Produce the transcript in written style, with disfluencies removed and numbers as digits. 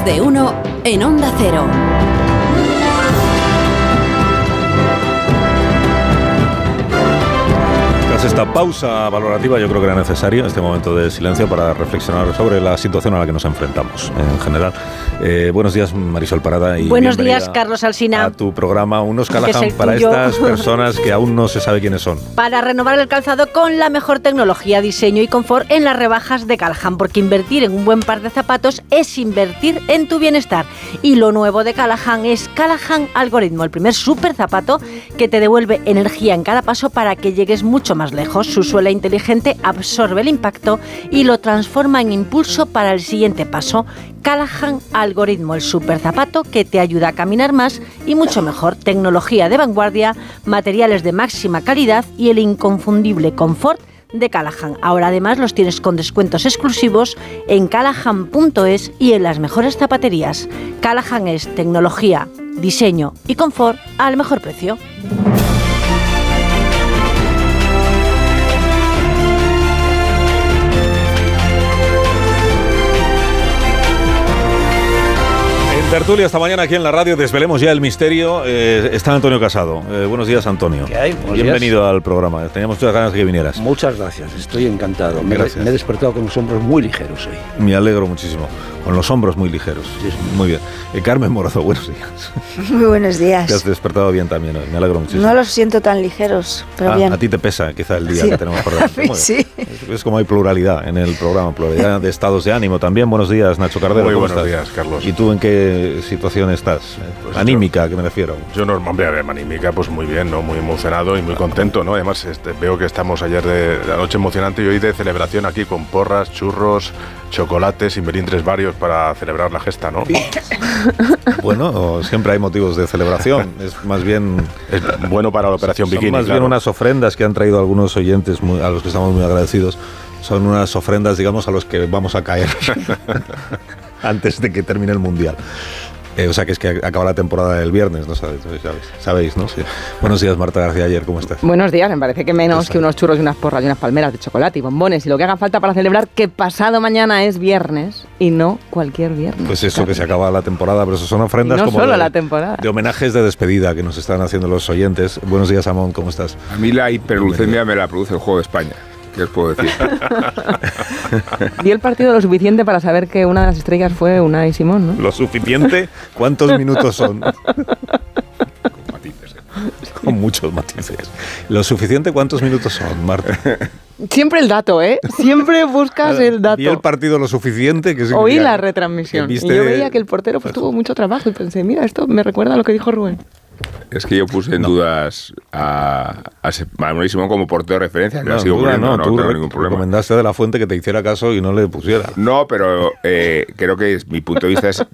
Más de uno en Onda Cero. Tras esta pausa valorativa, yo creo que era necesario este momento de silencio para reflexionar sobre la situación a la que nos enfrentamos en general. Buenos días, Marisol Parada. Y buenos días, Carlos Alsina. A tu programa Unos Callahan para estas personas que aún no se sabe quiénes son. Para renovar el calzado con la mejor tecnología, diseño y confort en las rebajas de Callahan, porque invertir en un buen par de zapatos es invertir en tu bienestar. Y lo nuevo de Callahan es Callahan Algoritmo, el primer super zapato que te devuelve energía en cada paso para que llegues mucho más lejos. Su suela inteligente absorbe el impacto y lo transforma en impulso para el siguiente paso. Callahan Algoritmo, el super zapato que te ayuda a caminar más y mucho mejor. Tecnología de vanguardia, materiales de máxima calidad y el inconfundible confort de Callahan. Ahora además los tienes con descuentos exclusivos en callahan.es y en las mejores zapaterías. Callahan es tecnología, diseño y confort al mejor precio. Tertulia esta mañana aquí en la radio, desvelemos ya el misterio. Está Antonio Casado. Buenos días, Antonio. ¿Qué hay? Buenos Bienvenido días. al programa. Teníamos muchas ganas de que vinieras. Muchas gracias, estoy encantado. Me he despertado con los hombros muy ligeros hoy. Me alegro muchísimo. Con los hombros muy ligeros. Sí. Muy bien. Carmen Morazo, buenos días. Muy buenos días. Te has despertado bien también hoy. Me alegro muchísimo. No los siento tan ligeros, pero bien. A ti te pesa quizá el día que tenemos por delante. Sí. Es como hay pluralidad en el programa, pluralidad de estados de ánimo también. Buenos días, Nacho Cardero. Muy buenos días, Carlos. ¿Y tú en qué situación estás? Pues Anímica, ¿a qué me refiero? Yo no, hombre, anímica, pues muy bien, ¿no? Muy emocionado y muy contento, ¿no? Además, veo que estamos ayer de la noche emocionante y hoy de celebración aquí con porras, churros, chocolates y melindres varios para celebrar la gesta, ¿no? Bueno, siempre hay motivos de celebración. Es más bien... Es bueno para la operación son bikini, más claro. bien unas ofrendas que han traído algunos oyentes a los que estamos muy agradecidos. Son unas ofrendas, digamos, a los que vamos a caer antes de que termine el Mundial. O sea, que es que acaba la temporada del viernes, ¿no? Sabéis, ¿no? Sí. Buenos días, Marta García Ayer, ¿cómo estás? Buenos días, me parece que menos que unos churros y unas porras y unas palmeras de chocolate y bombones y lo que haga falta para celebrar que pasado mañana es viernes y no cualquier viernes. Pues eso, que se acaba la temporada, pero eso son ofrendas no como solo la temporada. De homenajes de despedida que nos están haciendo los oyentes. Buenos días, Amón, ¿cómo estás? A mí la hiperglucemia me la produce el Juego de España. ¿Qué os puedo decir? Vi el partido lo suficiente para saber que una de las estrellas fue Unai Simón, ¿no? ¿Lo suficiente? ¿Cuántos minutos son? Con matices, Con muchos matices. ¿Lo suficiente cuántos minutos son, Marta? Siempre el dato, ¿eh? Siempre buscas el dato. ¿Y el partido lo suficiente? Que oí la retransmisión. Y yo veía que el portero tuvo mucho trabajo y pensé, mira, esto me recuerda a lo que dijo Rubén. Es que yo puse en dudas a Manuel Simón como portero de referencia. No, sigo no, tú tengo ningún problema. Recomendaste a De La Fuente que te hiciera caso y no le pusiera. No, pero creo que mi punto de vista es